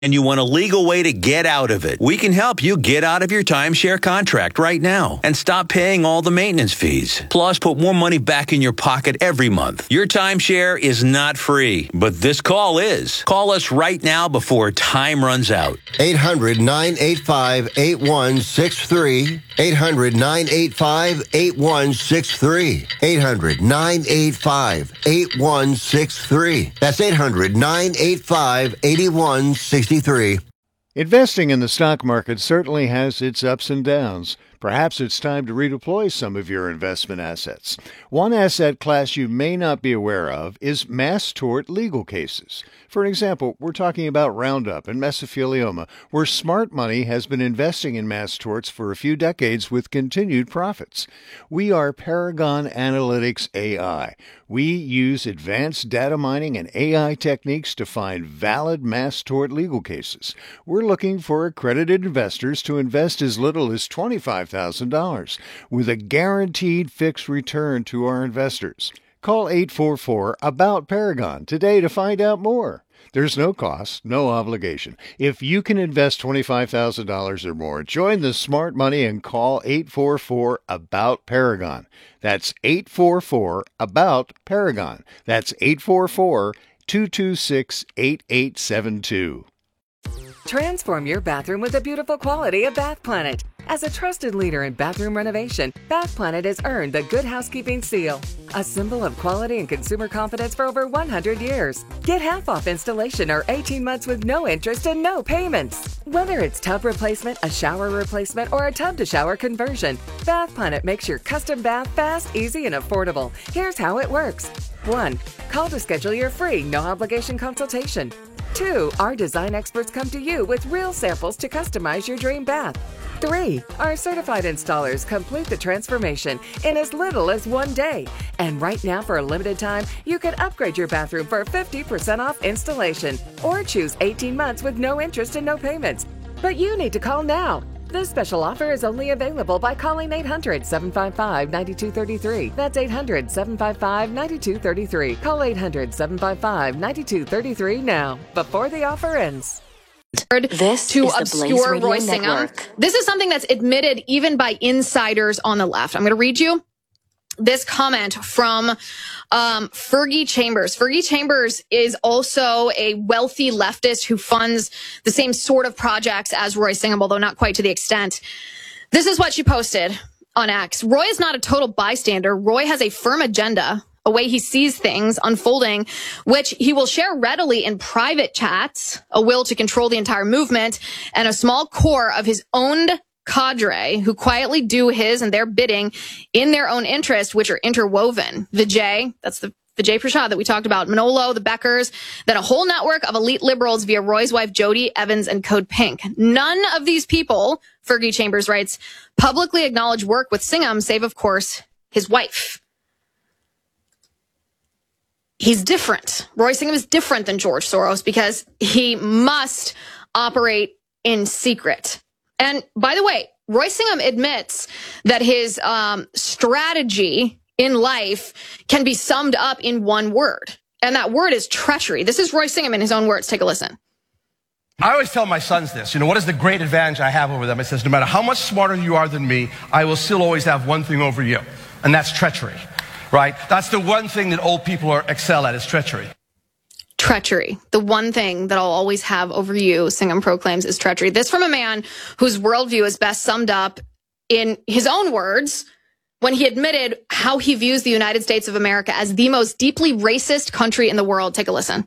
and you want a legal way to get out of it, we can help you get out of your timeshare contract right now and stop paying all the maintenance fees. Plus, put more money back in your pocket every month. Your timeshare is not free, but this call is. Call us right now before time runs out. 800-985-8163. 800-985-8163. 800-985-8163. That's 800-985-8163. Investing in the stock market certainly has its ups and downs. Perhaps it's time to redeploy some of your investment assets. One asset class you may not be aware of is mass tort legal cases. For example, we're talking about Roundup and mesothelioma, where smart money has been investing in mass torts for a few decades with continued profits. We are Paragon Analytics AI. We use advanced data mining and AI techniques to find valid mass tort legal cases. We're looking for accredited investors to invest as little as $25,000 with a guaranteed fixed return to our investors. Call 844-ABOUT-PARAGON today to find out more. There's no cost, no obligation. If you can invest $25,000 or more, join the smart money and call 844-ABOUT-PARAGON. That's 844-ABOUT-PARAGON. That's 844-226-8872. Transform your bathroom with the beautiful quality of Bath Planet. As a trusted leader in bathroom renovation, Bath Planet has earned the Good Housekeeping seal, a symbol of quality and consumer confidence for over 100 years. Get half off installation or 18 months with no interest and no payments. Whether it's tub replacement, a shower replacement, or a tub-to-shower conversion, Bath Planet makes your custom bath fast, easy, and affordable. Here's how it works. 1. Call to schedule your free, no-obligation consultation. 2. Our design experts come to you with real samples to customize your dream bath. 3. Our certified installers complete the transformation in as little as 1 day. And right now, for a limited time, you can upgrade your bathroom for 50% off installation or choose 18 months with no interest and no payments. But you need to call now. This special offer is only available by calling 800-755-9233. That's 800-755-9233. Call 800-755-9233 now, before the offer ends. This to obscure Roy Singham. This is something that's admitted even by insiders on the left. I'm going to read you this comment from Fergie Chambers. Fergie Chambers is also a wealthy leftist who funds the same sort of projects as Roy Singham, although not quite to the extent. This is what she posted on X. Roy is not a total bystander. Roy has a firm agenda, a way he sees things unfolding, which he will share readily in private chats, a will to control the entire movement, and a small core of his own cadre who quietly do his and their bidding in their own interest, which are interwoven. Vijay, that's the Vijay Prashad that we talked about, Manolo, the Beckers, then a whole network of elite liberals via Roy's wife, Jody Evans, and Code Pink. None of these people, Fergie Chambers writes, publicly acknowledge work with Singham, save, of course, his wife. He's different. Roy Singham is different than George Soros because he must operate in secret. And by the way, Roy Singham admits that his strategy in life can be summed up in one word, and that word is treachery. This is Roy Singham in his own words. Take a listen. I always tell my sons this, what is the great advantage I have over them? It says, no matter how much smarter you are than me, I will still always have one thing over you, and that's treachery. Right? That's the one thing that old people excel at is treachery. Treachery. The one thing that I'll always have over you, Singham proclaims, is treachery. This from a man whose worldview is best summed up in his own words when he admitted how he views the United States of America as the most deeply racist country in the world. Take a listen.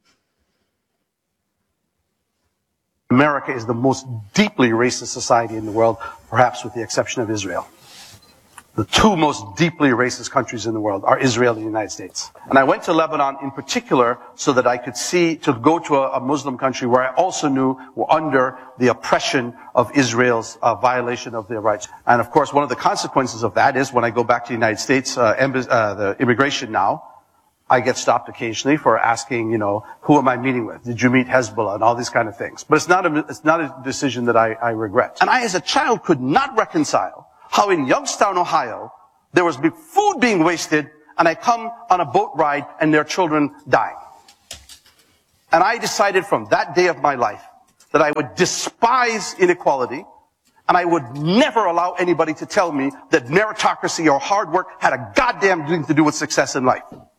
America is the most deeply racist society in the world, perhaps with the exception of Israel. The two most deeply racist countries in the world are Israel and the United States. And I went to Lebanon in particular so that I could go to a Muslim country where I also knew were under the oppression of Israel's violation of their rights. And of course, one of the consequences of that is when I go back to the United States, the immigration now, I get stopped occasionally for asking, who am I meeting with? Did you meet Hezbollah? And all these kind of things. But it's not a decision that I regret. And I, as a child, could not reconcile how in Youngstown, Ohio, there was food being wasted, and I come on a boat ride, and there are children dying. And I decided from that day of my life that I would despise inequality, and I would never allow anybody to tell me that meritocracy or hard work had a goddamn thing to do with success in life.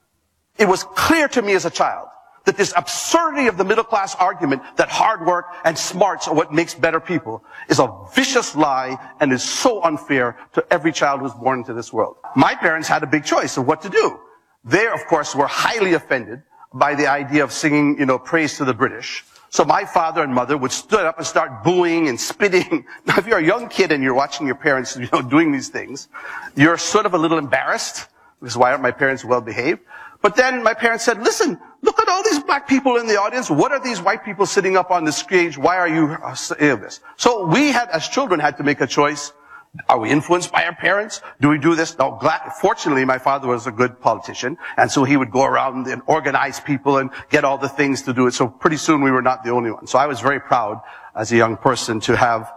It was clear to me as a child that this absurdity of the middle class argument that hard work and smarts are what makes better people is a vicious lie and is so unfair to every child who's born into this world. My parents had a big choice of what to do. They, of course, were highly offended by the idea of singing, praise to the British. So my father and mother would stand up and start booing and spitting. Now, if you're a young kid and you're watching your parents, doing these things, you're sort of a little embarrassed, because why aren't my parents well behaved? But then my parents said, listen, look at all these black people in the audience. What are these white people sitting up on the stage? Why are you this? So we had, as children, had to make a choice. Are we influenced by our parents? Do we do this? No, fortunately, my father was a good politician, and so he would go around and organize people and get all the things to do it. So pretty soon we were not the only one. So I was very proud as a young person to have,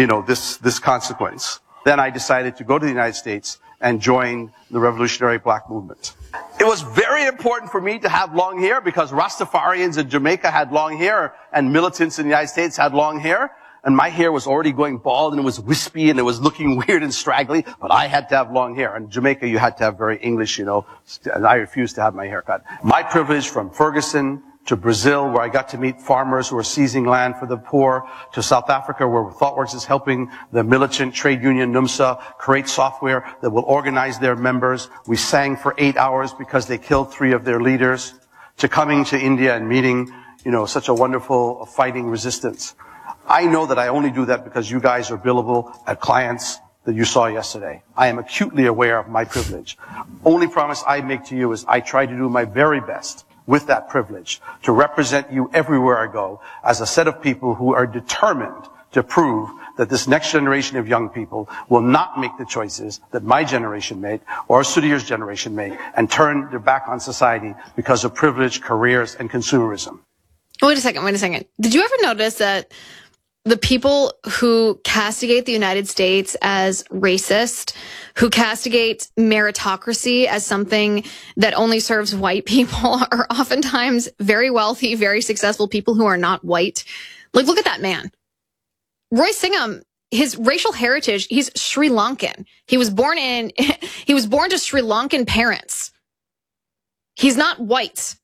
this consequence. Then I decided to go to the United States and join the Revolutionary Black Movement. It was very important for me to have long hair because Rastafarians in Jamaica had long hair and militants in the United States had long hair. And my hair was already going bald and it was wispy and it was looking weird and straggly, but I had to have long hair. In Jamaica, you had to have very English, and I refused to have my hair cut. My privilege from Ferguson to Brazil, where I got to meet farmers who were seizing land for the poor, to South Africa, where ThoughtWorks is helping the militant trade union NUMSA create software that will organize their members. We sang for 8 hours because they killed 3 of their leaders, to coming to India and meeting, such a wonderful fighting resistance. I know that I only do that because you guys are billable at clients that you saw yesterday. I am acutely aware of my privilege. Only promise I make to you is I try to do my very best with that privilege to represent you everywhere I go as a set of people who are determined to prove that this next generation of young people will not make the choices that my generation made or Sudhir's generation made and turn their back on society because of privilege, careers, and consumerism. Wait a second. Did you ever notice that the people who castigate the United States as racist, who castigate meritocracy as something that only serves white people, are oftentimes very wealthy, very successful people who are not white? Like, look at that man. Royce Singham, his racial heritage, he's Sri Lankan. He was born to Sri Lankan parents. He's not white.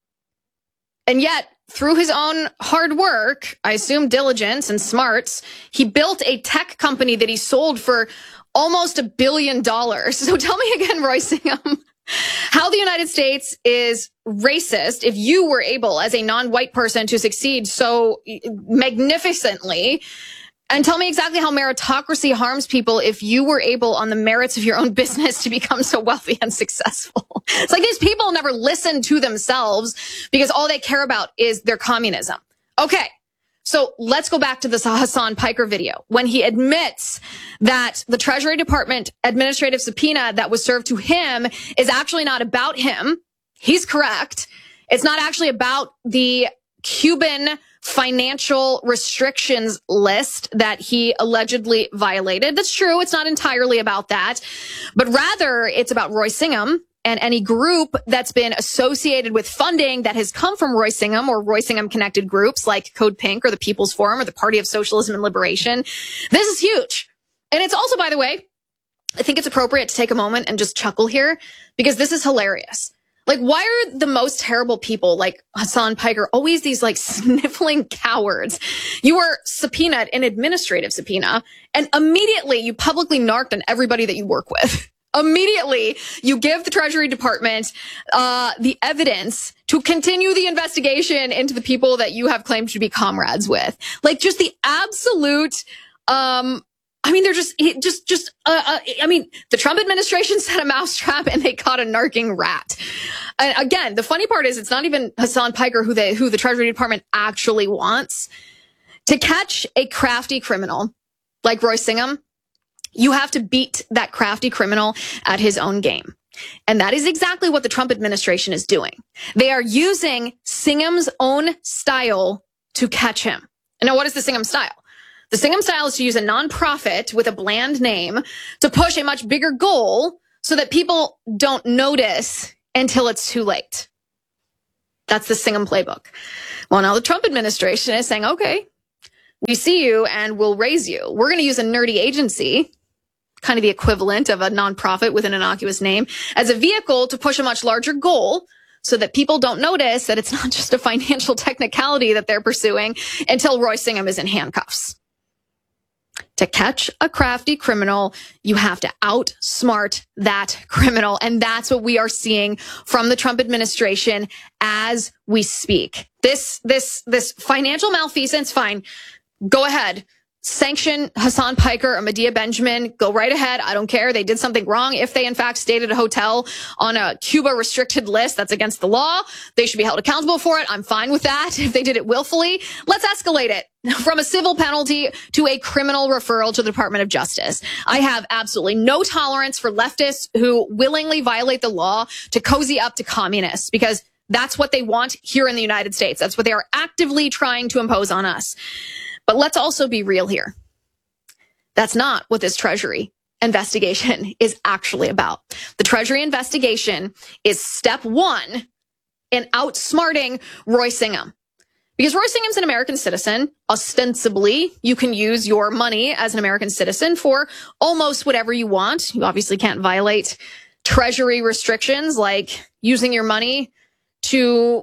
And yet, through his own hard work, I assume diligence and smarts, he built a tech company that he sold for almost $1 billion. So tell me again, Royce Singham, how the United States is racist if you were able, as a non-white person, to succeed so magnificently. And tell me exactly how meritocracy harms people if you were able, on the merits of your own business, to become so wealthy and successful. It's like these people never listen to themselves because all they care about is their communism. Okay, so let's go back to this Hasan Piker video when he admits that the Treasury Department administrative subpoena that was served to him is actually not about him. He's correct. It's not actually about the Cuban financial restrictions list that he allegedly violated. That's true. It's not entirely about that, but rather it's about Royce Singham and any group that's been associated with funding that has come from Royce Singham or Royce Singham connected groups like Code Pink or the People's Forum or the Party of Socialism and Liberation. This is huge. And it's also, by the way, I think it's appropriate to take a moment and just chuckle here because this is hilarious. Like, why are the most terrible people like Hasan Piker always these like sniffling cowards? You were subpoenaed, an administrative subpoena, and immediately you publicly narked on everybody that you work with. Immediately you give the Treasury Department the evidence to continue the investigation into the people that you have claimed to be comrades with. Like, just the absolute they're the Trump administration set a mousetrap and they caught a narking rat. And again, the funny part is it's not even Hasan Piker who the Treasury Department actually wants. To catch a crafty criminal like Royce Singham, you have to beat that crafty criminal at his own game. And that is exactly what the Trump administration is doing. They are using Singham's own style to catch him. And now, what is the Singham style? The Singham style is to use a nonprofit with a bland name to push a much bigger goal so that people don't notice until it's too late. That's the Singham playbook. Well, now the Trump administration is saying, okay, We see you and we'll raise you. We're going to use a nerdy agency, kind of the equivalent of a nonprofit with an innocuous name, as a vehicle to push a much larger goal so that people don't notice that it's not just a financial technicality that they're pursuing until Roy Singham is in handcuffs. To catch a crafty criminal, you have to outsmart that criminal. And that's what we are seeing from the Trump administration as we speak. This financial malfeasance, fine. Go ahead. Sanction Hassan Piker or Medea Benjamin. Go right ahead. I don't care. They did something wrong. If they, in fact, stayed at a hotel on a Cuba restricted list, that's against the law. They should be held accountable for it. I'm fine with that. If they did it willfully, let's escalate it from a civil penalty to a criminal referral to the Department of Justice. I have absolutely no tolerance for leftists who willingly violate the law to cozy up to communists, because that's what they want here in the United States. That's what they are actively trying to impose on us. But let's also be real here. That's not what this Treasury investigation is actually about. The Treasury investigation is step one in outsmarting Roy Singham. Because Roy Singham's an American citizen. Ostensibly, you can use your money as an American citizen for almost whatever you want. You obviously can't violate Treasury restrictions like using your money to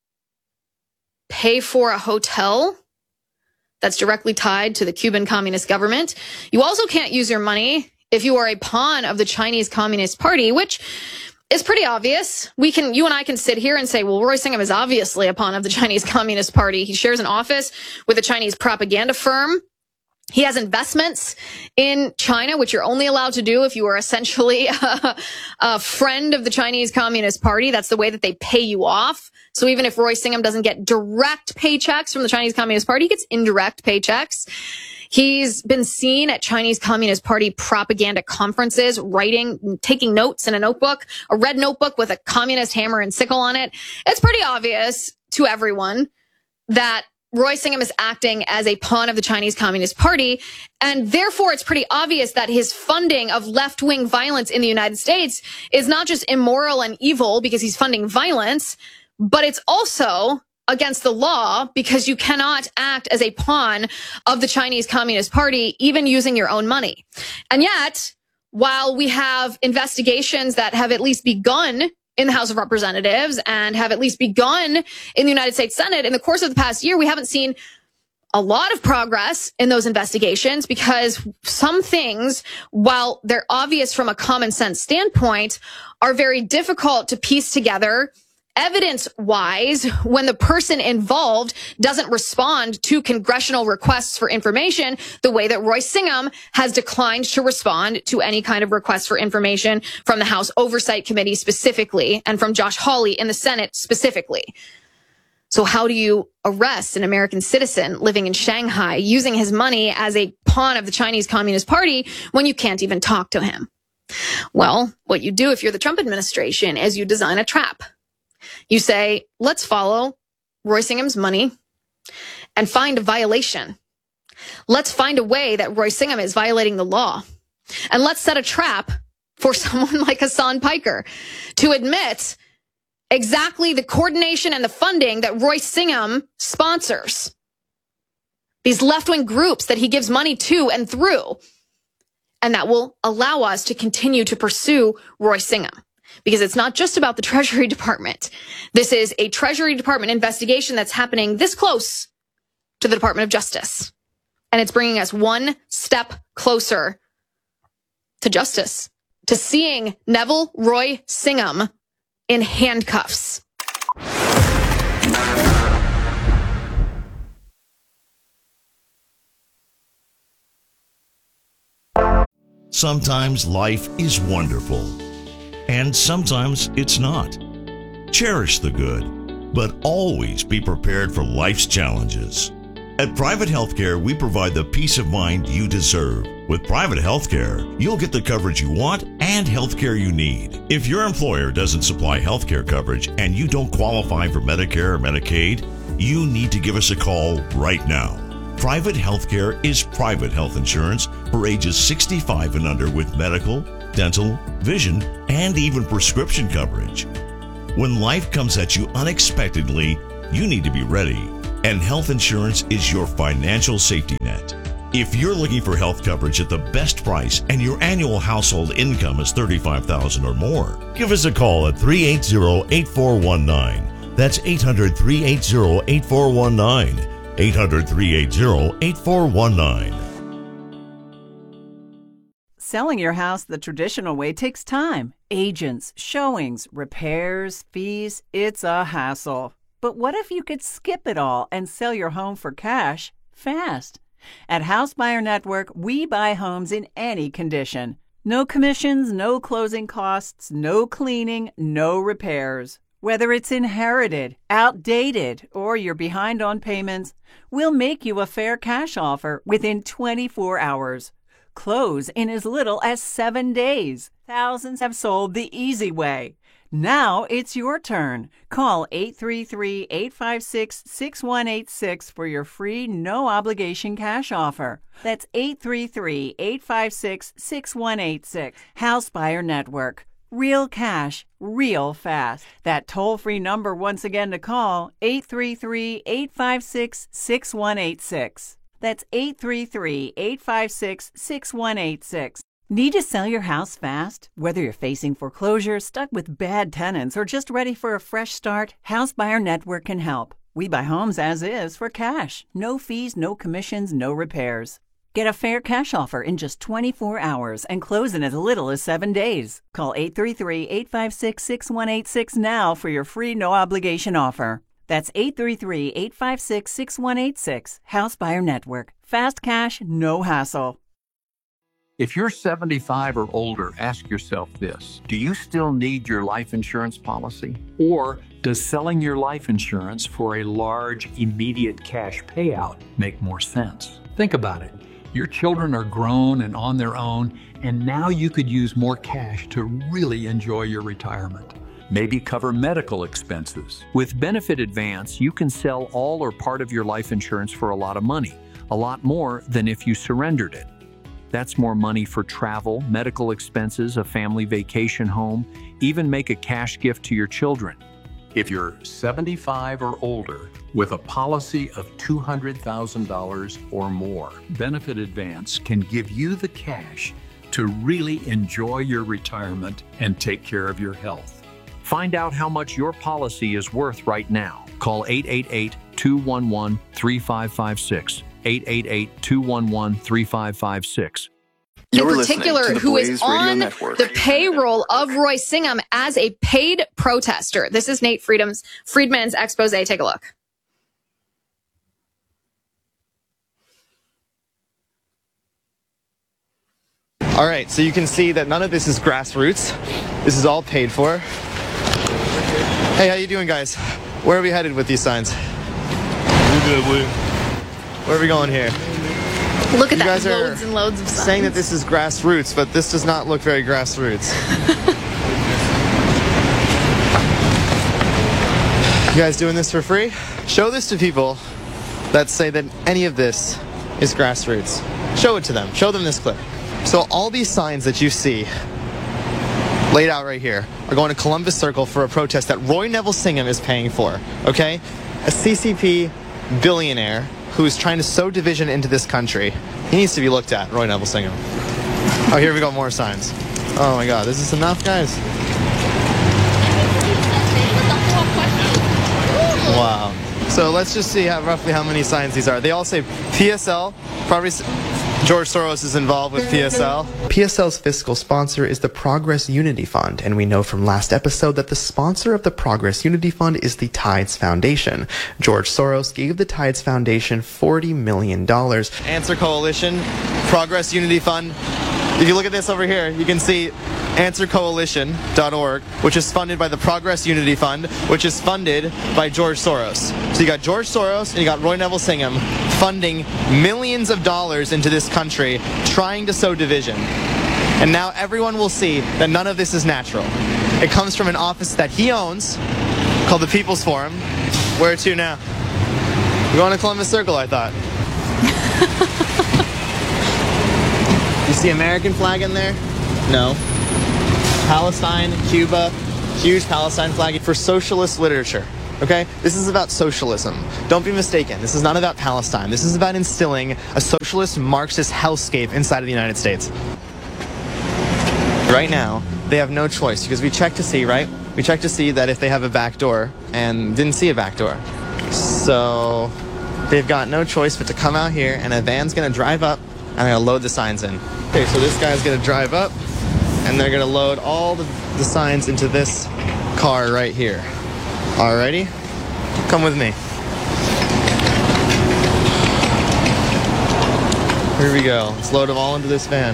pay for a hotel that's directly tied to the Cuban Communist government. You also can't use your money if you are a pawn of the Chinese Communist Party, which is pretty obvious. You and I can sit here and say, well, Roy Singham is obviously a pawn of the Chinese Communist Party. He shares an office with a Chinese propaganda firm. He has investments in China, which you're only allowed to do if you are essentially a friend of the Chinese Communist Party. That's the way that they pay you off. So even if Roy Singham doesn't get direct paychecks from the Chinese Communist Party, he gets indirect paychecks. He's been seen at Chinese Communist Party propaganda conferences, writing, taking notes in a notebook, a red notebook with a communist hammer and sickle on it. It's pretty obvious to everyone that Roy Singham is acting as a pawn of the Chinese Communist Party, and therefore it's pretty obvious that his funding of left-wing violence in the United States is not just immoral and evil because he's funding violence, but it's also against the law because you cannot act as a pawn of the Chinese Communist Party, even using your own money. And yet, while we have investigations that have at least begun in the House of Representatives and have at least begun in the United States Senate, in the course of the past year, we haven't seen a lot of progress in those investigations because some things, while they're obvious from a common sense standpoint, are very difficult to piece together evidence-wise when the person involved doesn't respond to congressional requests for information the way that Roy Singham has declined to respond to any kind of request for information from the House Oversight Committee specifically and from Josh Hawley in the Senate specifically. So how do you arrest an American citizen living in Shanghai using his money as a pawn of the Chinese Communist Party when you can't even talk to him? Well, what you do if you're the Trump administration is you design a trap. You say, let's follow Roy Singham's money and find a violation. Let's find a way that Roy Singham is violating the law. And let's set a trap for someone like Hassan Piker to admit exactly the coordination and the funding that Roy Singham sponsors. These left-wing groups that he gives money to and through. And that will allow us to continue to pursue Roy Singham. Because it's not just about the Treasury Department. This is a Treasury Department investigation that's happening this close to the Department of Justice. And it's bringing us one step closer to justice, to seeing Neville Roy Singham in handcuffs. Sometimes life is wonderful. And sometimes it's not. Cherish the good, but always be prepared for life's challenges. At Private Healthcare, we provide the peace of mind you deserve. With Private Healthcare, you'll get the coverage you want and healthcare you need. If your employer doesn't supply healthcare coverage and you don't qualify for Medicare or Medicaid, you need to give us a call right now. Private Healthcare is private health insurance for ages 65 and under with medical, dental, vision, and even prescription coverage. When life comes at you unexpectedly, you need to be ready. And health insurance is your financial safety net. If you're looking for health coverage at the best price and your annual household income is $35,000 or more, give us a call at 380-8419. That's 800-380-8419. 800-380-8419. Selling your house the traditional way takes time. Agents, showings, repairs, fees. It's a hassle. But what if you could skip it all and sell your home for cash fast? At House Buyer Network, we buy homes in any condition. No commissions, no closing costs, no cleaning, no repairs. Whether it's inherited, outdated, or you're behind on payments, we'll make you a fair cash offer within 24 hours. Close in as little as 7 days. Thousands have sold the easy way. Now it's your turn. Call 833-856-6186 for your free, no-obligation cash offer. That's 833-856-6186. House Buyer Network. Real cash, real fast. That toll-free number once again to call, 833-856-6186. That's 833-856-6186. Need to sell your house fast? Whether you're facing foreclosure, stuck with bad tenants, or just ready for a fresh start, House Buyer Network can help. We buy homes as is for cash. No fees, no commissions, no repairs. Get a fair cash offer in just 24 hours and close in as little as 7 days. Call 833-856-6186 now for your free no-obligation offer. That's 833-856-6186. House Buyer Network. Fast cash, no hassle. If you're 75 or older, ask yourself this. Do you still need your life insurance policy? Or does selling your life insurance for a large, immediate cash payout make more sense? Think about it. Your children are grown and on their own, and now you could use more cash to really enjoy your retirement. Maybe cover medical expenses. With Benefit Advance, you can sell all or part of your life insurance for a lot of money, a lot more than if you surrendered it. That's more money for travel, medical expenses, a family vacation home, even make a cash gift to your children. If you're 75 or older with a policy of $200,000 or more, Benefit Advance can give you the cash to really enjoy your retirement and take care of your health. Find out how much your policy is worth right now. Call 888-211-3556. 888-211-3556. In particular, who is on the payroll of Roy Singham as a paid protester. This is Nate Friedman's expose. Take a look. All right, so you can see that none of this is grassroots. This is all paid for. Hey, how you doing, guys? Where are we headed with these signs? We're good, Where are we going here? Look at you that, guys loads and loads of signs. Saying that this is grassroots, but this does not look very grassroots. You guys doing this for free? Show this to people that say that any of this is grassroots. Show it to them. Show them this clip. So all these signs that you see laid out right here are going to Columbus Circle for a protest that Roy Neville Singham is paying for, okay? A CCP billionaire who's trying to sow division into this country. He needs to be looked at, Roy Neville Singham. Oh, here we go, more signs. Oh my God, is this enough, guys? Wow. So let's just see roughly how many signs these are. They all say PSL, probably George Soros is involved with PSL. PSL's fiscal sponsor is the Progress Unity Fund, and we know from last episode that the sponsor of the Progress Unity Fund is the Tides Foundation. George Soros gave the Tides Foundation $40 million. Answer Coalition, Progress Unity Fund. If you look at this over here, you can see AnswerCoalition.org, which is funded by the Progress Unity Fund, which is funded by George Soros. So you got George Soros and you got Roy Neville Singham funding millions of dollars into this country, trying to sow division. And now everyone will see that none of this is natural. It comes from an office that he owns, called the People's Forum. Where to now? We're going to Columbus Circle, I thought. You see American flag in there? No. Palestine, Cuba, huge Palestine flag for socialist literature. okay? This is about socialism. Don't be mistaken. This is not about Palestine. This is about instilling a socialist Marxist hellscape inside of the United States. Right now, they have no choice because we checked to see, right? We checked to see that if they have a back door and didn't see a back door. So they've got no choice but to come out here and a van's gonna drive up and they're gonna load the signs in. Okay, so this guy's gonna drive up and they're gonna load all the signs into this car right here. Alrighty? Come with me. Here we go. Let's load them all into this van.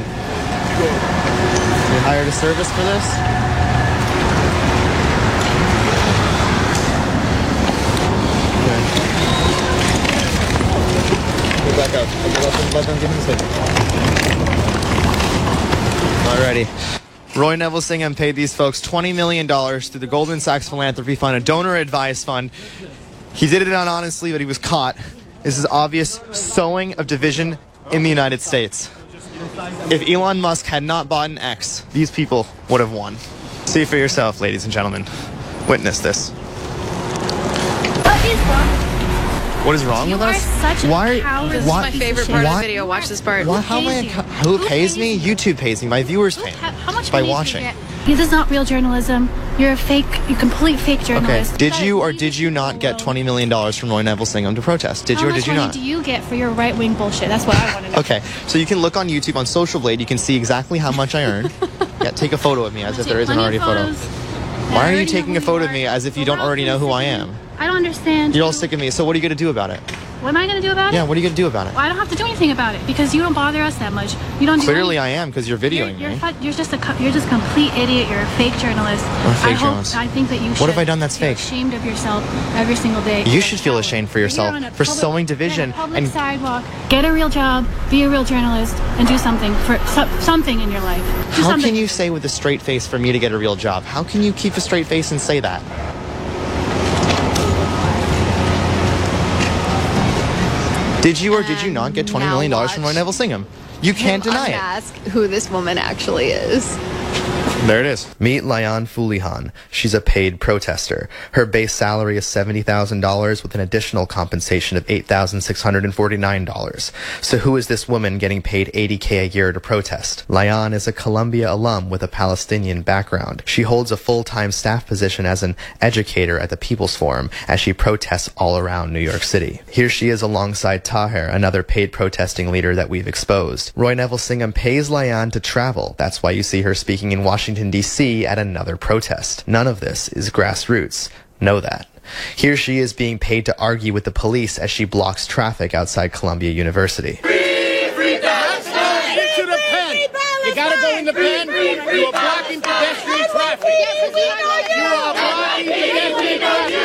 We hired a service for this. Okay. Go back up. Let them get in the Alrighty. Roy Neville Singham paid these folks $20 million through the Goldman Sachs Philanthropy Fund, a donor-advised fund. He did it honestly, but he was caught. This is obvious sowing of division in the United States. If Elon Musk had not bought an X, these people would have won. See for yourself, ladies and gentlemen. Witness this. What is wrong? What is wrong with us? Such why? This is my favorite part of the video. Watch this part. Who pays me? YouTube pays me. My viewers pay me. How much by money watching. do you get? This is not real journalism. You're a fake, you complete fake journalist. Okay. Did you or did you not get $20 million from Roy Neville Singham to protest? Did you or did you not? How much money do you get for your right-wing bullshit? That's what I want to know. Okay, so you can look on YouTube on Social Blade. You can see exactly how much I earn. Yeah, take a photo of me as if there isn't already a photo. Why are you taking a photo of me as if you don't already know who I am? I don't understand. You're all sick of me, so what are you going to do about it? What am I going to do about it? Yeah, what are you going to do about it? Well, I don't have to do anything about it because you don't bother us that much. You don't. Clearly, I am because you're videoing me. You're just a complete idiot. You're a fake journalist. I'm a fake journalist. I think that you should. What have I done that's fake? Ashamed of yourself every single day. You should feel ashamed for yourself for sowing division and sidewalk. Get a real job, be a real journalist, and do something for something in your life. How can you say with a straight face for me to get a real job? How can you keep a straight face and say that? Did you or did you not get $20 million from Roy Neville Singham? You can't deny it. Ask who this woman actually is. There it is. Meet Layan Fulihan. She's a paid protester. Her base salary is $70,000 with an additional compensation of $8,649. So who is this woman getting paid $80K a year to protest? Layan is a Columbia alum with a Palestinian background. She holds a full-time staff position as an educator at the People's Forum as she protests all around New York City. Here she is alongside Taher, another paid protesting leader that we've exposed. Roy Neville Singham pays Layan to travel. That's why you see her speaking in Washington, D.C. at another protest. None of this is grassroots. Know that. Here she is being paid to argue with the police as she blocks traffic outside Columbia University. Free Palestine! Into the pen! You gotta go in the pen! You are blocking pedestrian traffic! You are blocking pedestrian traffic!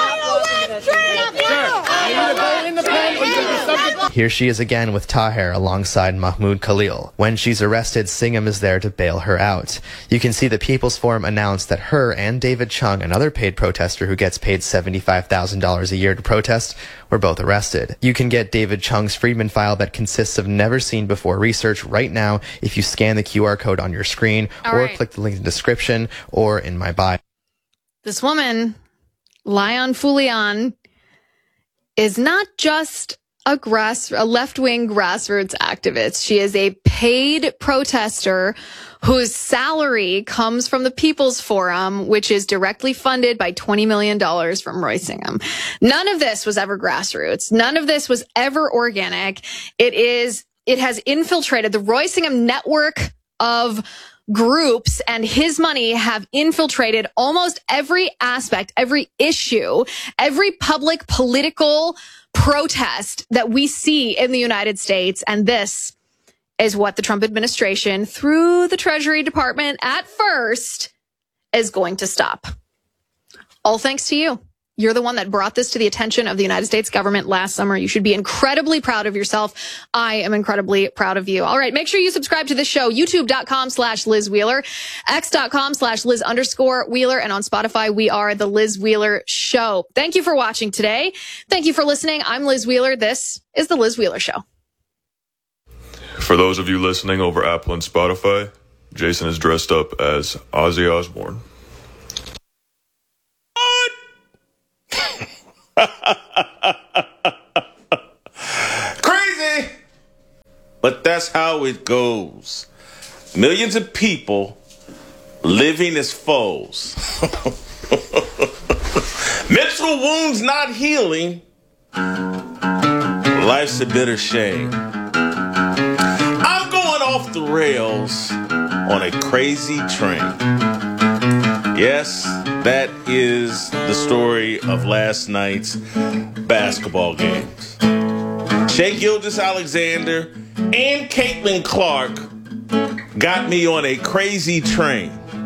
Here she is again with Taher alongside Mahmoud Khalil. When she's arrested, Singham is there to bail her out. You can see the People's Forum announced that her and David Chung, another paid protester who gets paid $75,000 a year to protest, were both arrested. You can get David Chung's Friedman file that consists of never-seen-before research right now if you scan the QR code on your screen or click the link in the description or in my bio. This woman, Layan Fulihan, is not just a left-wing grassroots activist. She is a paid protester whose salary comes from the People's Forum, which is directly funded by $20 million from Roy Singham. None of this was ever grassroots. None of this was ever organic. It has infiltrated the Roy Singham network of groups, and his money have infiltrated almost every aspect, every issue, every public political protest that we see in the United States. And this is what the Trump administration, through the Treasury Department at first, is going to stop. All thanks to you. You're the one that brought this to the attention of the United States government last summer. You should be incredibly proud of yourself. I am incredibly proud of you. All right. Make sure you subscribe to the show, youtube.com/Liz Wheeler, x.com/Liz_Wheeler. And on Spotify, we are The Liz Wheeler Show. Thank you for watching today. Thank you for listening. I'm Liz Wheeler. This is The Liz Wheeler Show. For those of you listening over Apple and Spotify, Jason is dressed up as Ozzy Osbourne. but that's how it goes. Millions of people living as foes. Mental wounds not healing. Life's a bitter shame. I'm going off the rails on a crazy train. Yes, that is the story of last night's basketball games. Shai Gilgeous-Alexander and Caitlin Clark got me on a crazy train.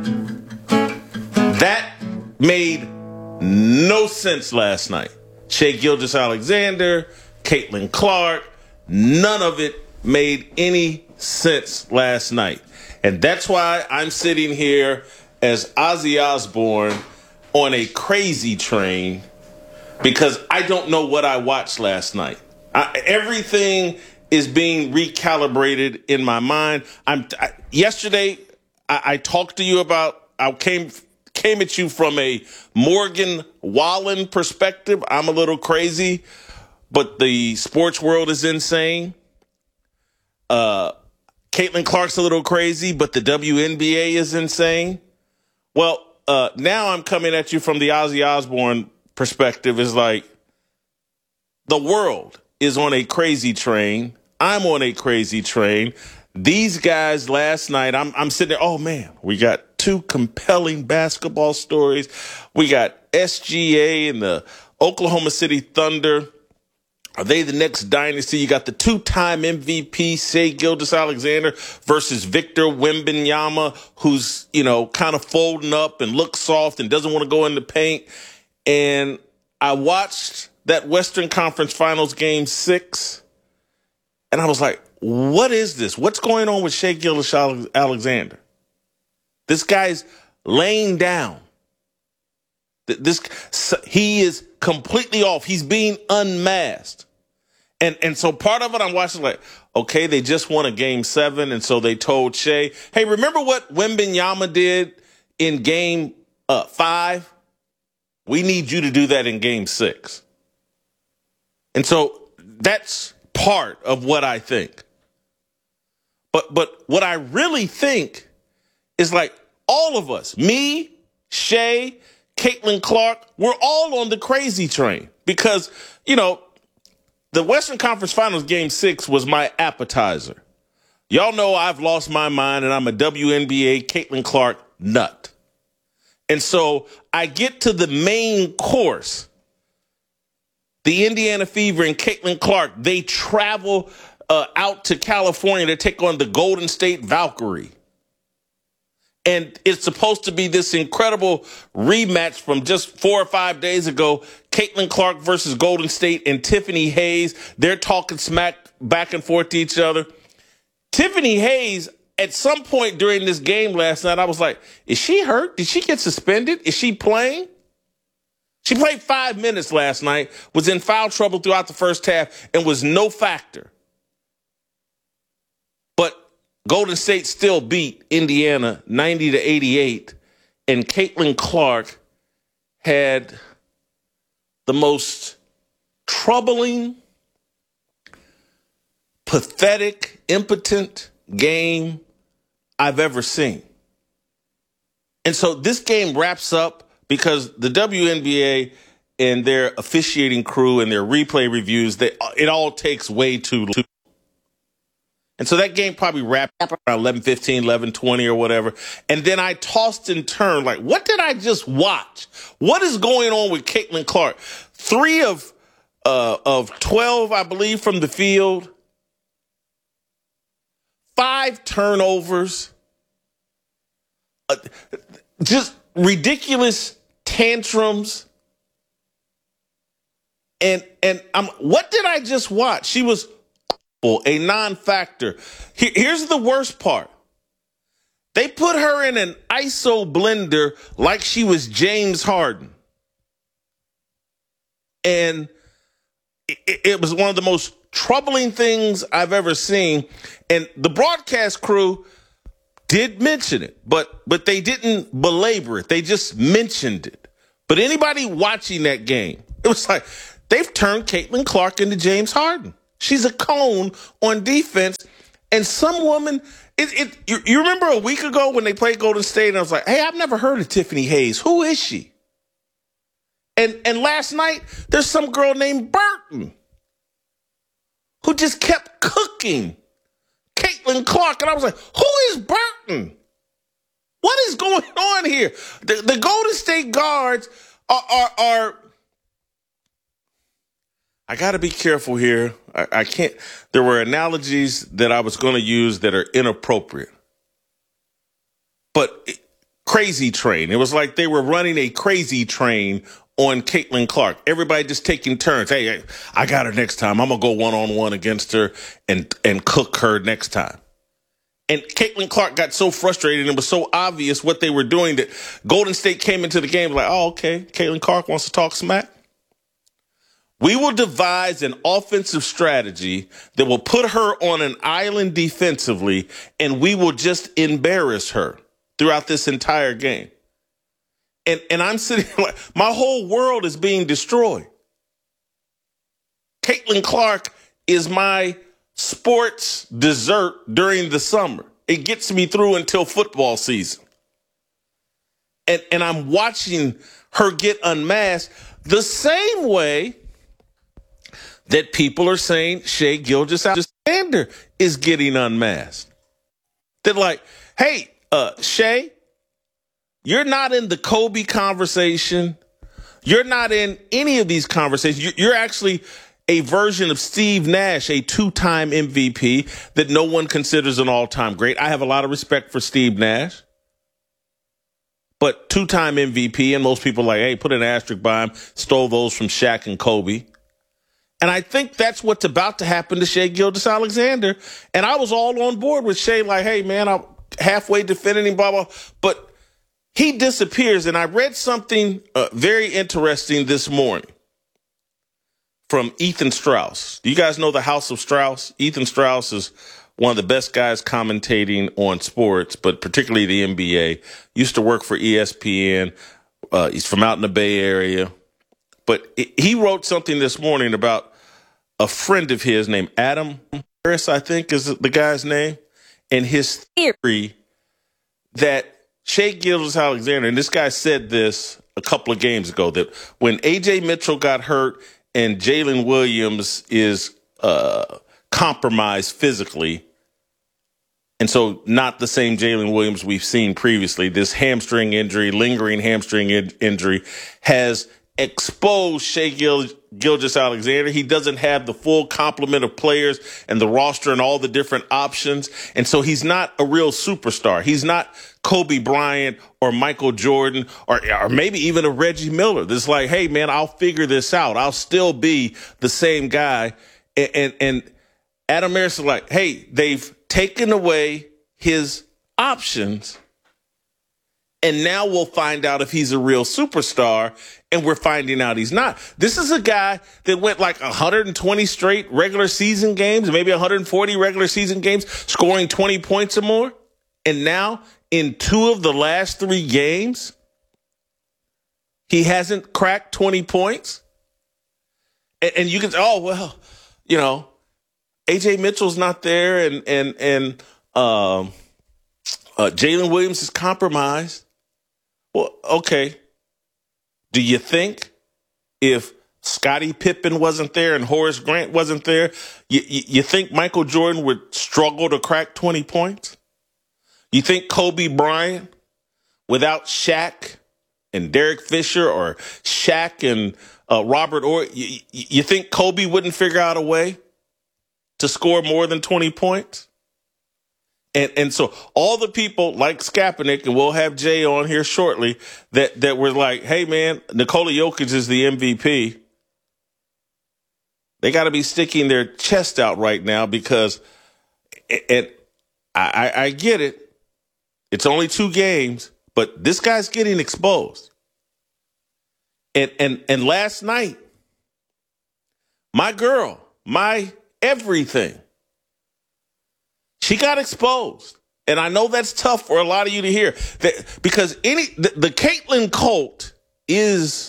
That made no sense last night. Shai Gilgeous-Alexander, Caitlin Clark, none of it made any sense last night. And that's why I'm sitting here as Ozzy Osbourne on a crazy train, because I don't know what I watched last night. Everything is being recalibrated in my mind. Yesterday, I talked to you about, I came at you from a Morgan Wallen perspective. I'm a little crazy, but the sports world is insane. Caitlin Clark's a little crazy, but the WNBA is insane. Well, now I'm coming at you from the Ozzy Osbourne perspective. Is like the world is on a crazy train. I'm on a crazy train. These guys last night, I'm sitting there, oh man, we got two compelling basketball stories. We got SGA and the Oklahoma City Thunder. Are they the next dynasty? You got the two-time MVP, Shai Gilgeous-Alexander, versus Victor Wembanyama, who's, kind of folding up and looks soft and doesn't want to go in the paint. And I watched that Western Conference Finals Game 6, and I was like, what is this? What's going on with Shai Gilgeous-Alexander? This guy's laying down. He is completely off. He's being unmasked. And so part of it I'm watching like, okay, they just won a Game 7, and so they told Shai, hey, remember what Wembanyama did in Game 5? We need you to do that in Game 6. And so that's part of what I think. But what I really think is like all of us, me, Shai, Caitlin Clark, we're all on the crazy train because, the Western Conference Finals Game 6 was my appetizer. Y'all know I've lost my mind and I'm a WNBA Caitlin Clark nut. And so I get to the main course. The Indiana Fever and Caitlin Clark, they travel out to California to take on the Golden State Valkyrie. And it's supposed to be this incredible rematch from just 4 or 5 days ago. Caitlin Clark versus Golden State and Tiffany Hayes. They're talking smack back and forth to each other. Tiffany Hayes, at some point during this game last night, I was like, is she hurt? Did she get suspended? Is she playing? She played 5 minutes last night, was in foul trouble throughout the first half, and was no factor. Golden State still beat Indiana 90-88, and Caitlin Clark had the most troubling, pathetic, impotent game I've ever seen. And so this game wraps up because the WNBA and their officiating crew and their replay reviews, it all takes way too long. And so that game probably wrapped up around 11:15, 11:20 or whatever. And then I tossed and turned like, what did I just watch? What is going on with Caitlin Clark? 3 of 12, I believe, from the field. 5 turnovers. Just ridiculous tantrums. And what did I just watch? She was a non-factor. Here's the worst part. They put her in an ISO blender like she was James Harden. And it was one of the most troubling things I've ever seen. And the broadcast crew did mention it, but they didn't belabor it. They just mentioned it. But anybody watching that game, it was like they've turned Caitlin Clark into James Harden. She's a cone on defense, And some woman, you remember a week ago when they played Golden State, and I was like, hey, I've never heard of Tiffany Hayes. Who is she? And last night, there's some girl named Burton who just kept cooking Caitlin Clark. And I was like, who is Burton? What is going on here? The Golden State guards are I got to be careful here. I can't. There were analogies that I was going to use that are inappropriate. But crazy train. It was like they were running a crazy train on Caitlin Clark. Everybody just taking turns. Hey, I got her next time. I'm going to go one-on-one against her and cook her next time. And Caitlin Clark got so frustrated and it was so obvious what they were doing that Golden State came into the game like, oh, okay, Caitlin Clark wants to talk smack. We will devise an offensive strategy that will put her on an island defensively, and we will just embarrass her throughout this entire game. And I'm sitting like, my whole world is being destroyed. Caitlin Clark is my sports dessert during the summer. It gets me through until football season. And I'm watching her get unmasked the same way that people are saying Shai Gilgeous-Alexander is getting unmasked. They're like, hey, Shai, you're not in the Kobe conversation. You're not in any of these conversations. You're actually a version of Steve Nash, a two-time MVP that no one considers an all-time great. I have a lot of respect for Steve Nash. But two-time MVP, and most people are like, hey, put an asterisk by him, stole those from Shaq and Kobe. And I think that's what's about to happen to Shai Gilgeous-Alexander. And I was all on board with Shai, like, hey, man, I'm halfway defending him, blah, blah. But he disappears. And I read something very interesting this morning from Ethan Strauss. Do you guys know the House of Strauss? Ethan Strauss is one of the best guys commentating on sports, but particularly the NBA. Used to work for ESPN. He's from out in the Bay Area. But he wrote something this morning about a friend of his named Adam Harris, I think is the guy's name, and his theory that Shai Gilgeous-Alexander, and this guy said this a couple of games ago, that when A.J. Mitchell got hurt and Jalen Williams is compromised physically, and so not the same Jalen Williams we've seen previously, this hamstring injury, lingering hamstring injury, has exposed Shai Gilgeous-Alexander. He doesn't have the full complement of players and the roster and all the different options. And so he's not a real superstar. He's not Kobe Bryant or Michael Jordan or maybe even a Reggie Miller. That's like, hey, man, I'll figure this out. I'll still be the same guy. And Adam Harris is like, hey, they've taken away his options. And now we'll find out if he's a real superstar, and we're finding out he's not. This is a guy that went like 120 straight regular season games, maybe 140 regular season games, scoring 20 points or more. And now in 2 of the last 3 games, he hasn't cracked 20 points. And you can say, oh, well, you know, A.J. Mitchell's not there and Jalen Williams is compromised. Well, okay. Do you think if Scottie Pippen wasn't there and Horace Grant wasn't there, you think Michael Jordan would struggle to crack 20 points? You think Kobe Bryant, without Shaq and Derek Fisher, or Shaq and Robert Orr, you think Kobe wouldn't figure out a way to score more than 20 points? And so all the people like Kaepernick, and we'll have Jay on here shortly, that were like, hey, man, Nikola Jokic is the MVP. They got to be sticking their chest out right now because I get it. It's only 2 games, but this guy's getting exposed. And last night, my girl, my everything, she got exposed. And I know that's tough for a lot of you to hear, because the Caitlin cult is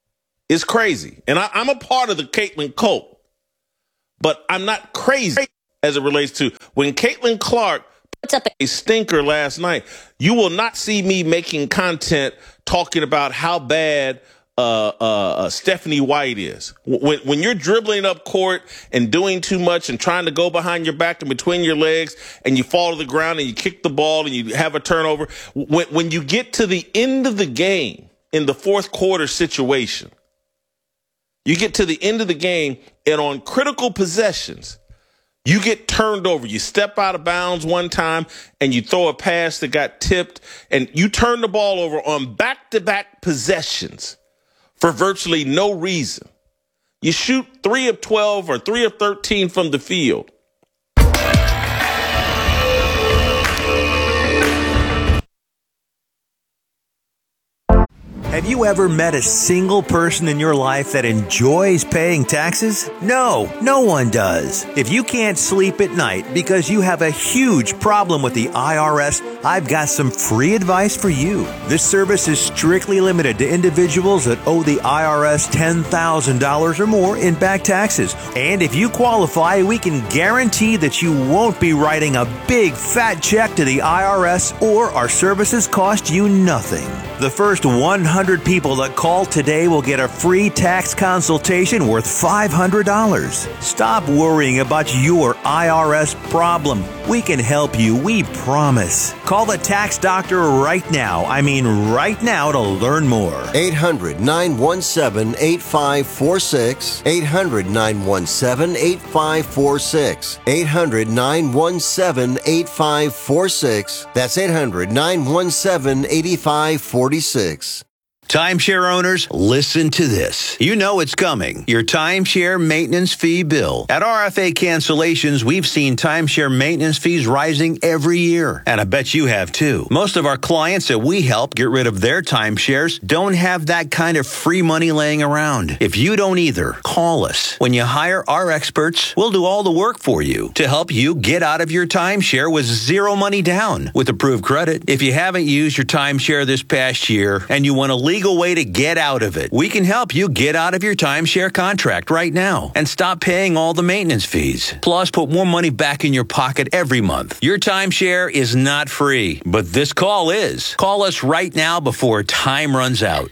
crazy. And I'm a part of the Caitlin cult, but I'm not crazy. as it relates to when Caitlin Clark puts up a stinker last night. You will not see me making content talking about how bad Stephanie White is. When you're dribbling up court and doing too much and trying to go behind your back and between your legs and you fall to the ground and you kick the ball and you have a turnover, when you get to the end of the game in the fourth quarter situation, you get to the end of the game and on critical possessions, you get turned over. You step out of bounds one time and you throw a pass that got tipped and you turn the ball over on back-to-back possessions for virtually no reason. You shoot 3 of 12 or 3 of 13 from the field. Have you ever met a single person in your life that enjoys paying taxes? No, no one does. If you can't sleep at night because you have a huge problem with the IRS, I've got some free advice for you. This service is strictly limited to individuals that owe the IRS $10,000 or more in back taxes. And if you qualify, we can guarantee that you won't be writing a big fat check to the IRS or our services cost you nothing. The first 100 people that call today will get a free tax consultation worth $500. Stop worrying about your IRS problem. We can help you, we promise. Call the tax doctor right now. I mean right now to learn more. 800-917-8546. 800-917-8546. 800-917-8546. That's 800-917-8546. Timeshare owners, listen to this. You know it's coming. Your timeshare maintenance fee bill. At RFA Cancellations, we've seen timeshare maintenance fees rising every year. And I bet you have too. Most of our clients that we help get rid of their timeshares don't have that kind of free money laying around. If you don't either, call us. When you hire our experts, we'll do all the work for you to help you get out of your timeshare with zero money down with approved credit. If you haven't used your timeshare this past year and you want to legal way to get out of it, we can help you get out of your timeshare contract right now and stop paying all the maintenance fees. Plus, put more money back in your pocket every month. Your timeshare is not free, but this call is. Call us right now before time runs out.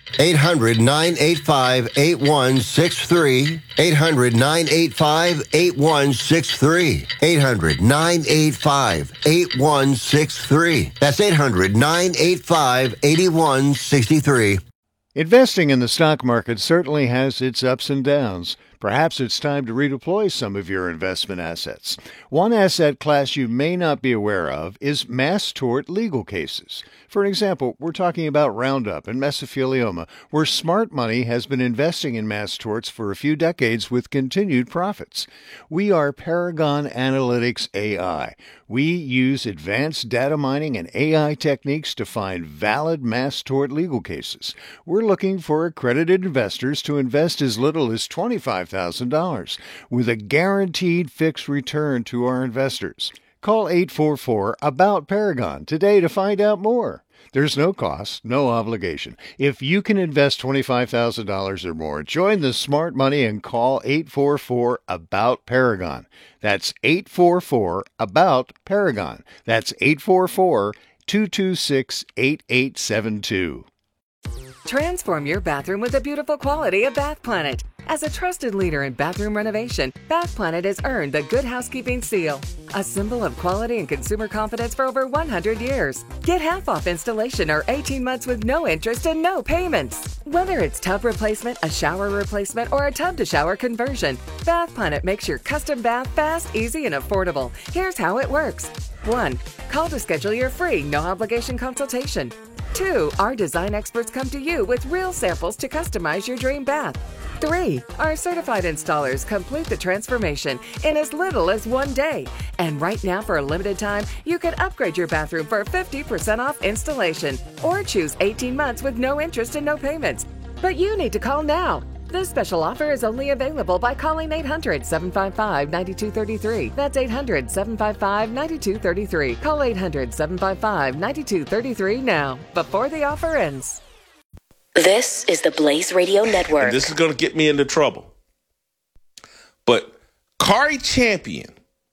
800-985-8163. 800-985-8163. 800-985-8163. That's 800-985-8163. Investing in the stock market certainly has its ups and downs. Perhaps it's time to redeploy some of your investment assets. One asset class you may not be aware of is mass tort legal cases. For example, we're talking about Roundup and mesothelioma, where smart money has been investing in mass torts for a few decades with continued profits. We are Paragon Analytics AI. We use advanced data mining and AI techniques to find valid mass tort legal cases. We're looking for accredited investors to invest as little as $25,000 with a guaranteed fixed return to our investors. Call 844-ABOUT-PARAGON today to find out more. There's no cost, no obligation. If you can invest $25,000 or more, join the smart money and call 844-ABOUT-PARAGON. That's 844-ABOUT-PARAGON. That's 844-226-8872. Transform your bathroom with the beautiful quality of Bath Planet. As a trusted leader in bathroom renovation, Bath Planet has earned the Good Housekeeping seal, a symbol of quality and consumer confidence for over 100 years. Get half off installation or 18 months with no interest and no payments. Whether it's tub replacement, a shower replacement, or a tub-to-shower conversion, Bath Planet makes your custom bath fast, easy, and affordable. Here's how it works. 1. Call to schedule your free, no-obligation consultation. 2. Our design experts come to you with real samples to customize your dream bath. 3. Our certified installers complete the transformation in as little as 1 day. And right now, for a limited time, you can upgrade your bathroom for 50% off installation or choose 18 months with no interest and no payments. But you need to call now. This special offer is only available by calling 800-755-9233. That's 800-755-9233. Call 800-755-9233 now, before the offer ends. This is the Blaze Radio Network. And this is going to get me into trouble. But Kari Champion,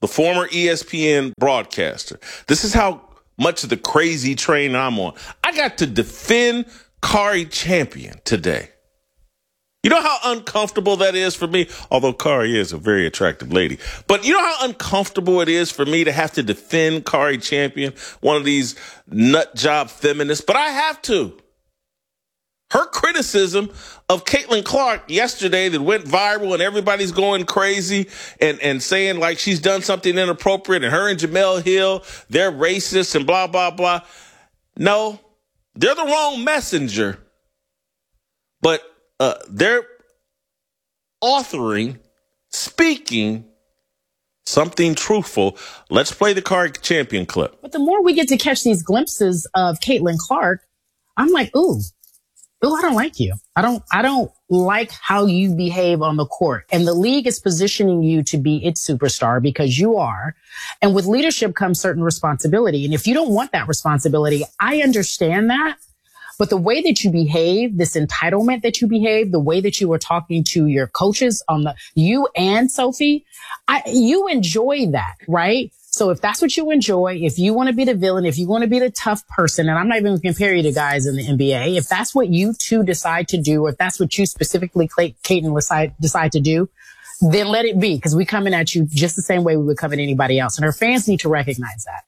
the former ESPN broadcaster. This is how much of the crazy train I'm on. I got to defend Kari Champion today. You know how uncomfortable that is for me? Although Kari is a very attractive lady. But you know how uncomfortable it is for me to have to defend Kari Champion, one of these nut job feminists? But I have to. Her criticism of Caitlin Clark yesterday that went viral and everybody's going crazy and saying like she's done something inappropriate and her and Jemele Hill, they're racist and blah, blah, blah. No, they're the wrong messenger. But they're authoring, speaking something truthful. Let's play the Kari Champion clip. But the more we get to catch these glimpses of Caitlin Clark, I'm like, ooh, I don't like you. I don't like how you behave on the court. And the league is positioning you to be its superstar because you are. And with leadership comes certain responsibility. And if you don't want that responsibility, I understand that. But the way that you behave, this entitlement that you behave, the way that you were talking to your coaches you and Sophie, you enjoy that, right? So if that's what you enjoy, if you want to be the villain, if you want to be the tough person, and I'm not even going to compare you to guys in the NBA, if that's what you two decide to do, or if that's what you specifically, Caitlin, decide to do, then let it be, because we're coming at you just the same way we would come at anybody else. And our fans need to recognize that.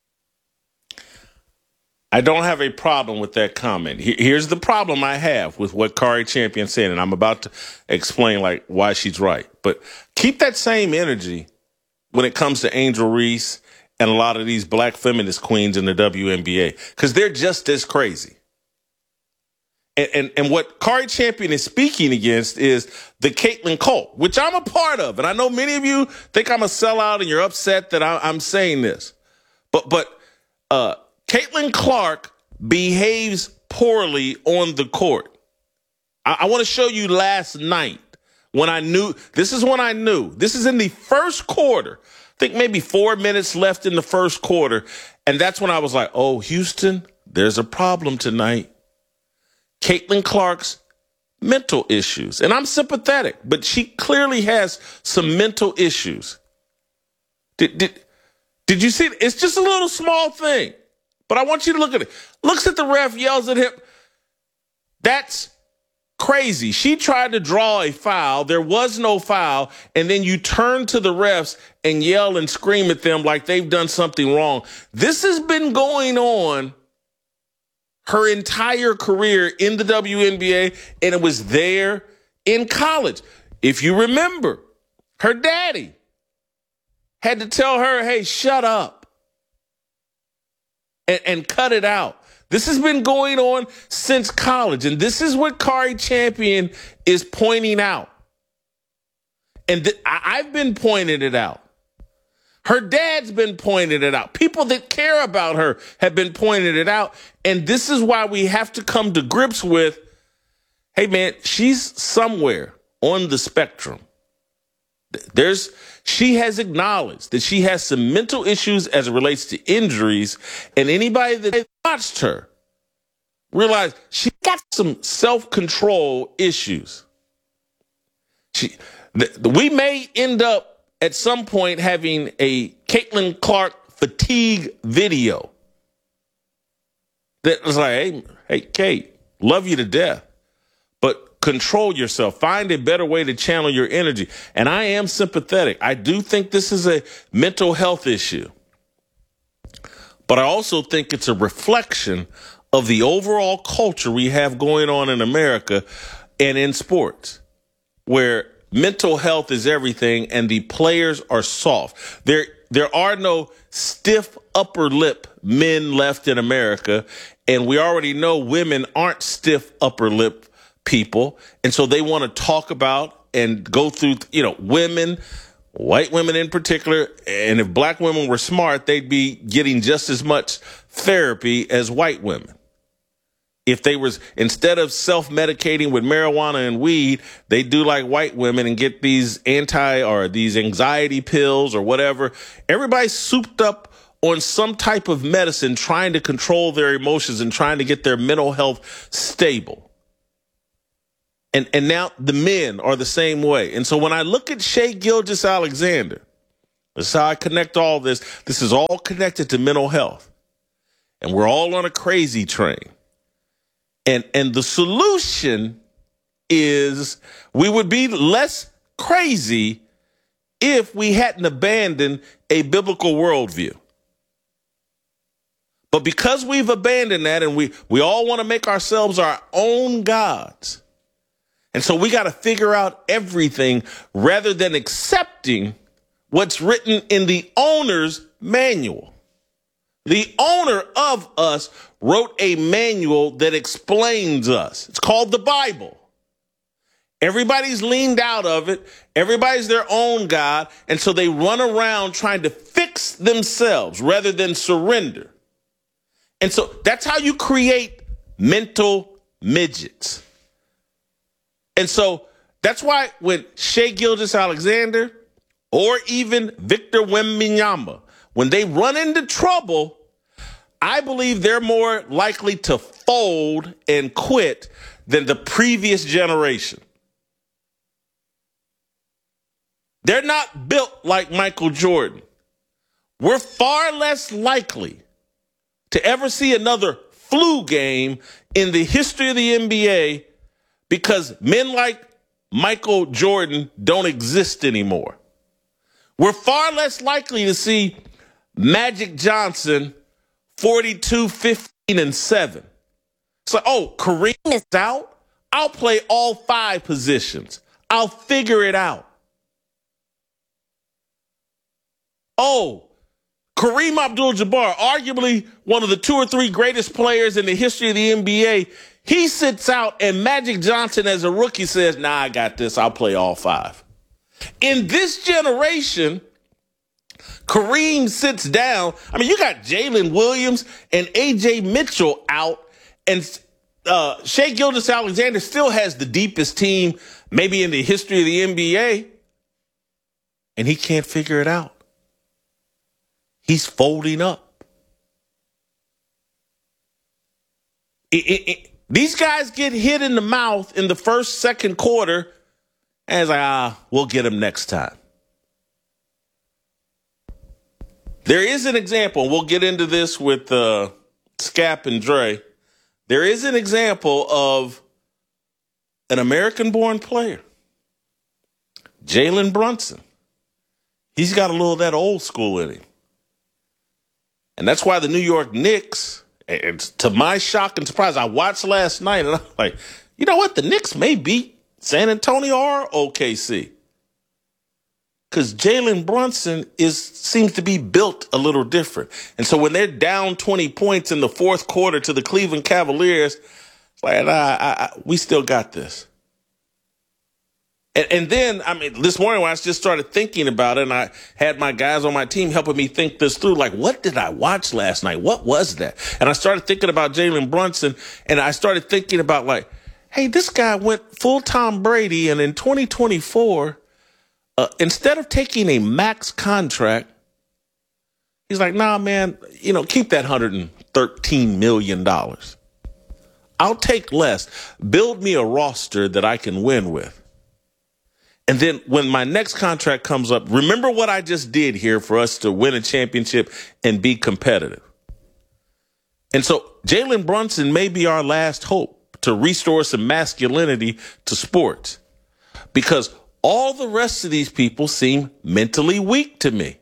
I don't have a problem with that comment. Here's the problem I have with what Kari Champion said, and I'm about to explain like why she's right. But keep that same energy when it comes to Angel Reese and a lot of these black feminist queens in the WNBA, because they're just as crazy. And what Kari Champion is speaking against is the Caitlin cult, which I'm a part of. And I know many of you think I'm a sellout and you're upset that I'm saying this. But Caitlin Clark behaves poorly on the court. I want to show you last night when I knew. This is when I knew. This is in the first quarter. I think maybe 4 minutes left in the first quarter. And that's when I was like, oh, Houston, there's a problem tonight. Caitlin Clark's mental issues. And I'm sympathetic, but she clearly has some mental issues. Did you see it? It's just a little small thing. But I want you to look at it. Looks at the ref, yells at him. That's crazy. She tried to draw a foul. There was no foul. And then you turn to the refs and yell and scream at them like they've done something wrong. This has been going on her entire career in the WNBA, and it was there in college. If you remember, her daddy had to tell her, hey, shut up. And cut it out. This has been going on since college. And this is what Kari Champion is pointing out. And I've been pointing it out. Her dad's been pointing it out. People that care about her have been pointing it out. And this is why we have to come to grips with, hey, man, she's somewhere on the spectrum. She has acknowledged that she has some mental issues as it relates to injuries, and anybody that watched her realized she got some self-control issues. We may end up at some point having a Caitlin Clark fatigue video that was like, hey, Kate, love you to death. Control yourself. Find a better way to channel your energy. And I am sympathetic. I do think this is a mental health issue. But I also think it's a reflection of the overall culture we have going on in America and in sports, where mental health is everything and the players are soft. There are no stiff upper lip men left in America. And we already know women aren't stiff upper lip people. And so they want to talk about and go through, women, white women in particular. And if black women were smart, they'd be getting just as much therapy as white women. If they was, instead of self-medicating with marijuana and weed, they do like white women and get these these anxiety pills or whatever. Everybody's souped up on some type of medicine, trying to control their emotions and trying to get their mental health stable. And now the men are the same way. And so when I look at Shai Gilgeous-Alexander, This is how I connect all this. This is all connected to mental health. And we're all on a crazy train. And the solution is we would be less crazy if we hadn't abandoned a biblical worldview. But because we've abandoned that and we all want to make ourselves our own gods. And so we got to figure out everything rather than accepting what's written in the owner's manual. The owner of us wrote a manual that explains us. It's called the Bible. Everybody's leaned out of it. Everybody's their own God. And so they run around trying to fix themselves rather than surrender. And so that's how you create mental midgets. And so that's why when Shai Gilgeous-Alexander or even Victor Wembanyama, when they run into trouble, I believe they're more likely to fold and quit than the previous generation. They're not built like Michael Jordan. We're far less likely to ever see another flu game in the history of the NBA because men like Michael Jordan don't exist anymore. We're far less likely to see Magic Johnson 42, 15, and 7. It's like, oh, Kareem is out? I'll play all 5 positions. I'll figure it out. Oh, Kareem Abdul-Jabbar, arguably one of the 2 or 3 greatest players in the history of the NBA, he sits out and Magic Johnson as a rookie says, nah, I got this. I'll play all 5. In this generation, Kareem sits down. I mean, you got Jalen Williams and A.J. Mitchell out, and Shai Gilgeous-Alexander still has the deepest team maybe in the history of the NBA, and he can't figure it out. He's folding up. These guys get hit in the mouth in the first, second quarter, and it's like, we'll get him next time. There is an example, and we'll get into this with Scap and Dre. There is an example of an American-born player, Jalen Brunson. He's got a little of that old school in him. And that's why the New York Knicks, and to my shock and surprise, I watched last night, and I'm like, you know what? The Knicks may beat San Antonio or OKC. Because Jalen Brunson seems to be built a little different. And so when they're down 20 points in the fourth quarter to the Cleveland Cavaliers, it's like, we still got this. And then, I mean, this morning when I just started thinking about it, and I had my guys on my team helping me think this through, like, what did I watch last night? What was that? And I started thinking about Jalen Brunson, and I started thinking about, like, hey, this guy went full Tom Brady, and in 2024, instead of taking a max contract, he's like, nah, man, keep that $113 million. I'll take less. Build me a roster that I can win with. And then when my next contract comes up, remember what I just did here for us to win a championship and be competitive. And so Jalen Brunson may be our last hope to restore some masculinity to sports, because all the rest of these people seem mentally weak to me.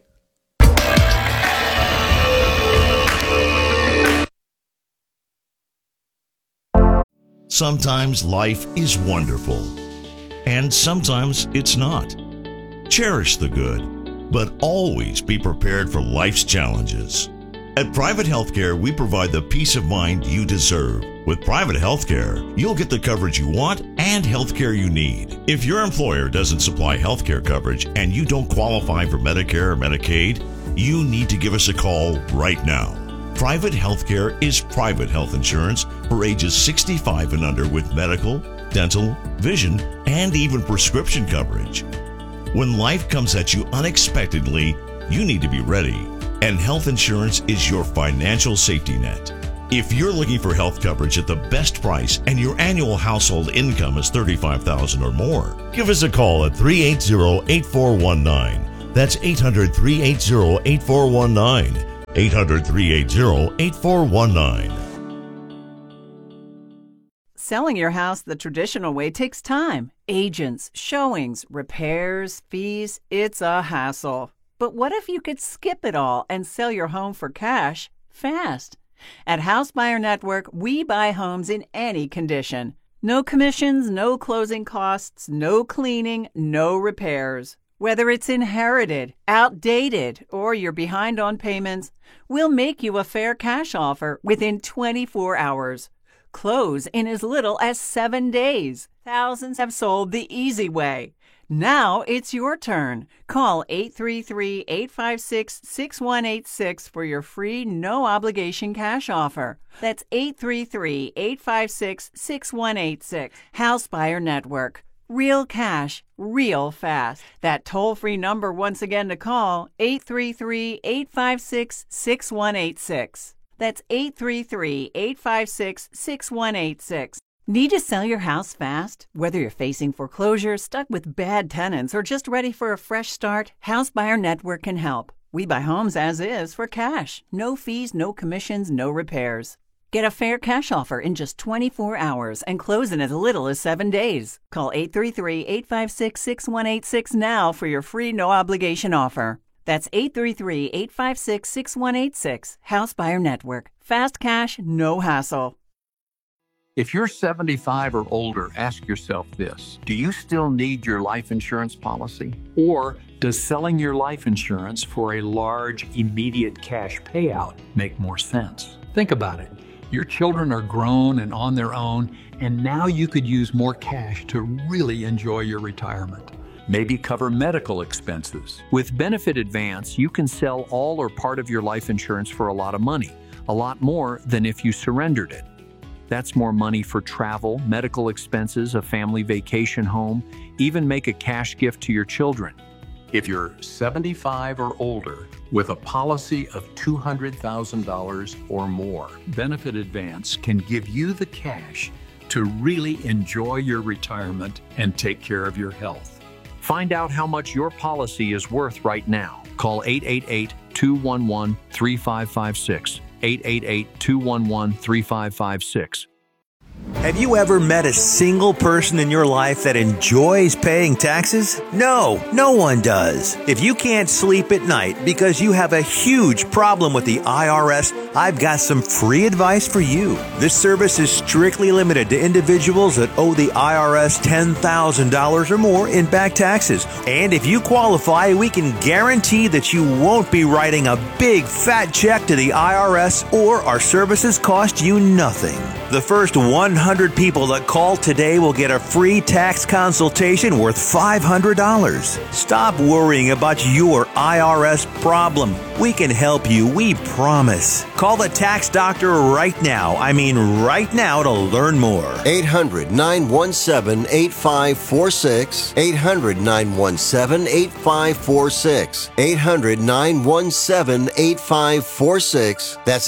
Sometimes life is wonderful, and sometimes it's not. Cherish the good, but always be prepared for life's challenges. At Private Healthcare, we provide the peace of mind you deserve. With Private Healthcare, you'll get the coverage you want and healthcare you need. If your employer doesn't supply healthcare coverage and you don't qualify for Medicare or Medicaid, you need to give us a call right now. Private Healthcare is private health insurance for ages 65 and under with medical, dental, vision, and even prescription coverage. When life comes at you unexpectedly, you need to be ready, and health insurance is your financial safety net. If you're looking for health coverage at the best price and your annual household income is $35,000 or more, give us a call at 380-8419 That's 800-380-8419. 800-380-8419. Selling your house the traditional way takes time. Agents, showings, repairs, fees, it's a hassle. But what if you could skip it all and sell your home for cash fast? At House Buyer Network, we buy homes in any condition. No commissions, no closing costs, no cleaning, no repairs. Whether it's inherited, outdated, or you're behind on payments, we'll make you a fair cash offer within 24 hours. Close in as little as 7 days. Thousands have sold the easy way. Now it's your turn. Call 833-856-6186 for your free, no-obligation cash offer. That's 833-856-6186. House Buyer Network. Real cash, real fast. That toll-free number once again to call, 833-856-6186. That's 833-856-6186. Need to sell your house fast? Whether you're facing foreclosure, stuck with bad tenants, or just ready for a fresh start, House Buyer Network can help. We buy homes as is for cash. No fees, no commissions, no repairs. Get a fair cash offer in just 24 hours and close in as little as 7 days. Call 833-856-6186 now for your free no-obligation offer. That's 833-856-6186. House Buyer Network. Fast cash, no hassle. If you're 75 or older, ask yourself this. Do you still need your life insurance policy? Or does selling your life insurance for a large, immediate cash payout make more sense? Think about it. Your children are grown and on their own, and now you could use more cash to really enjoy your retirement. Maybe cover medical expenses. With Benefit Advance, you can sell all or part of your life insurance for a lot of money, a lot more than if you surrendered it. That's more money for travel, medical expenses, a family vacation home, even make a cash gift to your children. If you're 75 or older with a policy of $200,000 or more, Benefit Advance can give you the cash to really enjoy your retirement and take care of your health. Find out how much your policy is worth right now. Call 888-211-3556. 888-211-3556. Have you ever met a single person in your life that enjoys paying taxes? No, no one does. If you can't sleep at night because you have a huge problem with the IRS, I've got some free advice for you. This service is strictly limited to individuals that owe the IRS $10,000 or more in back taxes. And if you qualify, we can guarantee that you won't be writing a big fat check to the IRS, or our services cost you nothing. The first 100 people that call today will get a free tax consultation worth $500. Stop worrying about your IRS problem. We can help you, we promise. Call the tax doctor right now. I mean right now, to learn more. 800-917-8546. 800-917-8546. 800-917-8546. That's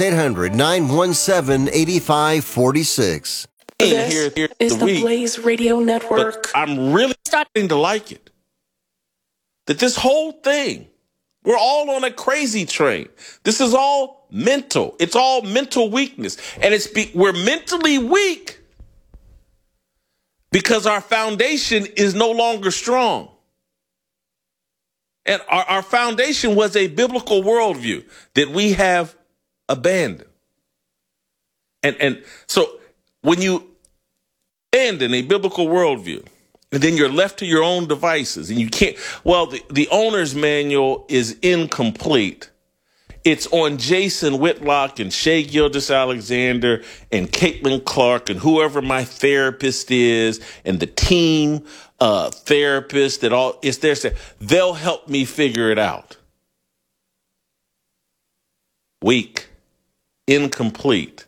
800-917-8546. This is the Blaze Radio Network. But I'm really starting to like it. That this whole thing, we're all on a crazy train. This is all mental. It's all mental weakness. And we're mentally weak because our foundation is no longer strong. And our foundation was a biblical worldview that we have abandoned. And so when you abandon a biblical worldview, and then you're left to your own devices, and you can't, well, the owner's manual is incomplete. It's on Jason Whitlock and Shea Gilgeous-Alexander and Caitlin Clark and whoever my therapist is and the team therapist that all it's there. They'll help me figure it out. Weak, incomplete.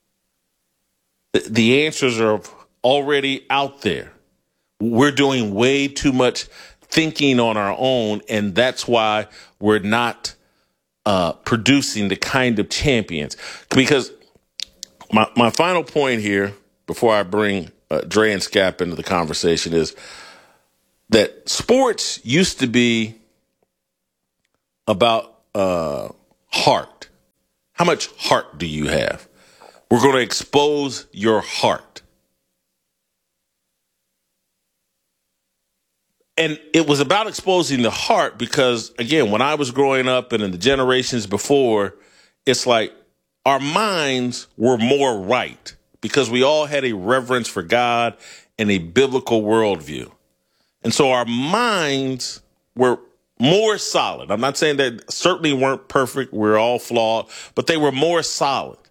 The answers are already out there. We're doing way too much thinking on our own, and that's why we're not producing the kind of champions. Because my final point here, before I bring Dre and Scap into the conversation, is that sports used to be about heart. How much heart do you have? We're going to expose your heart. And it was about exposing the heart because, again, when I was growing up and in the generations before, it's like our minds were more right because we all had a reverence for God and a biblical worldview. And so our minds were more solid. I'm not saying that certainly weren't perfect. We're all flawed, but they were more solid.